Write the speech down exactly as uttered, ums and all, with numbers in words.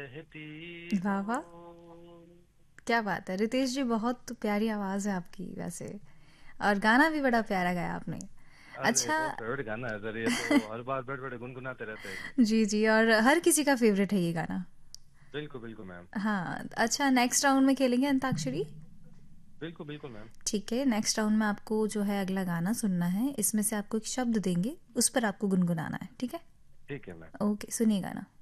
कहती वाह हो। वाह, क्या बात है रितेश जी, बहुत प्यारी आवाज़ है आपकी वैसे। और गाना भी बड़ा प्यारा गाया आपने। अरे अच्छा। बहुत फेवरेट गाना है सर, ये तो हर बार बैठ बैठे गुनगुनाते रहते हैं। जी जी, और हर किसी का फेवरेट है ये गाना। बिल्कुल बिल्कुल मैम। हाँ, अच्छा नेक्स्ट राउंड में खेलेंगे अंताक्षरी। बिल्कुल बिल्कुल मैम। ठीक है, नेक्स्ट राउंड में आपको जो है अगला गाना सुनना है, इसमें से आपको एक शब्द देंगे, उस पर आपको गुनगुनाना है, ठीक है। ठीक है मैम। ओके, सुनिए गाना।